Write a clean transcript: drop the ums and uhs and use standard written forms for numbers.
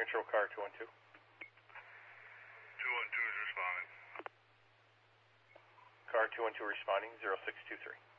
Control, car 212. 212 is responding. Car 212 responding, 0623.